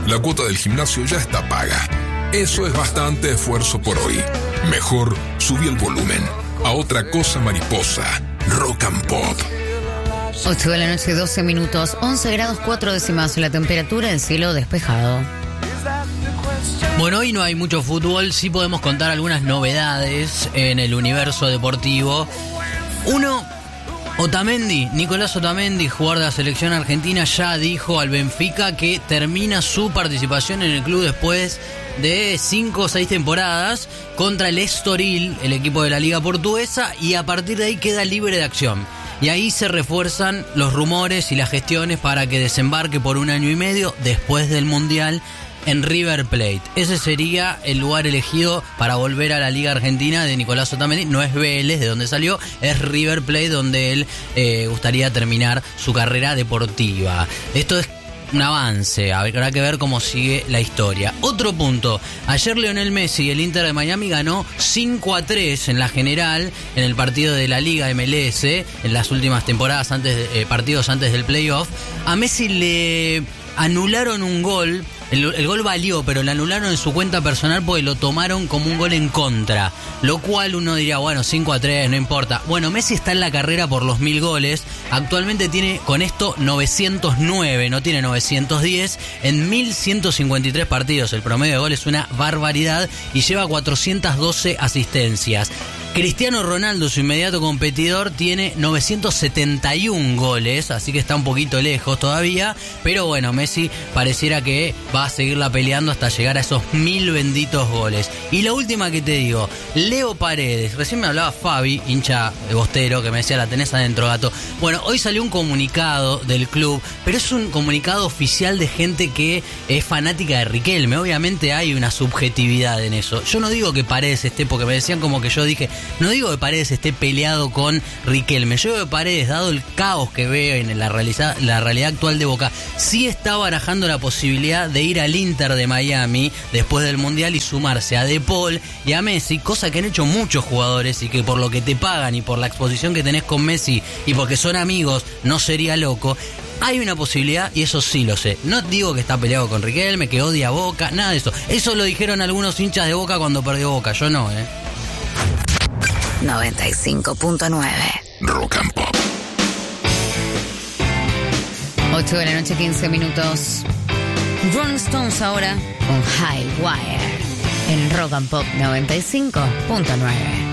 La cuota del gimnasio ya está paga. Eso es bastante esfuerzo por hoy. Mejor subí el volumen. A otra cosa mariposa. Rock and Pop. 8 de la noche, 12 minutos, 11 grados 4 décimas la temperatura, el cielo despejado. Bueno, hoy no hay mucho fútbol, sí podemos contar algunas novedades en el universo deportivo. Uno, Nicolás Otamendi, jugador de la selección argentina, ya dijo al Benfica que termina su participación en el club después de 5 o 6 temporadas contra el Estoril, el equipo de la Liga Portuguesa, y a partir de ahí queda libre de acción. Y ahí se refuerzan los rumores y las gestiones para que desembarque por 1 año y medio después del Mundial en River Plate. Ese sería el lugar elegido para volver a la Liga Argentina de Nicolás Otamendi. No es Vélez, de donde salió, es River Plate, donde él gustaría terminar su carrera deportiva. Esto es un avance, habrá que ver cómo sigue la historia. Otro punto, ayer Lionel Messi, el Inter de Miami, ganó 5-3 en la general, en el partido de la Liga MLS, en las últimas temporadas, partidos antes del playoff. A Messi le anularon un gol. El gol valió, pero lo anularon en su cuenta personal porque lo tomaron como un gol en contra. Lo cual uno diría, bueno, 5-3, no importa. Bueno, Messi está en la carrera por los 1000 goles. Actualmente tiene con esto 909, no tiene 910. En 1153 partidos. El promedio de goles es una barbaridad y lleva 412 asistencias. Cristiano Ronaldo, su inmediato competidor, tiene 971 goles, así que está un poquito lejos todavía, pero bueno, Messi pareciera que va a seguirla peleando hasta llegar a esos 1000 benditos goles. Y la última que te digo, Leo Paredes, recién me hablaba Fabi, hincha de Bostero, que me decía, la tenés adentro, gato. Bueno, hoy salió un comunicado del club, pero es un comunicado oficial de gente que es fanática de Riquelme. Obviamente hay una subjetividad en eso. Yo no digo que Paredes esté, porque me decían como que yo dije, no digo que Paredes esté peleado con Riquelme. Yo digo que Paredes, dado el caos que veo en la realidad actual de Boca, sí está barajando la posibilidad de ir al Inter de Miami después del Mundial y sumarse a De Paul y a Messi, cosa que han hecho muchos jugadores y que por lo que te pagan y por la exposición que tenés con Messi y porque son amigos, no sería loco. Hay una posibilidad y eso sí lo sé. No digo que está peleado con Riquelme, que odia a Boca, nada de eso. Eso lo dijeron algunos hinchas de Boca cuando perdió Boca, yo no, 95.9 Rock and Pop. 8 de la noche, 15 minutos. Rolling Stones ahora con High Wire en Rock and Pop 95.9.